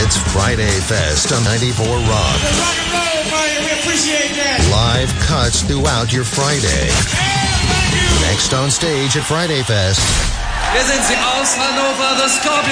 It's Friday Fest on 94 Rock. Rock and roll, Friday. We appreciate that. Live cuts throughout your Friday. Thank you. Next on stage at Friday Fest. Wir sind sie aus Hannover, The Scorpions.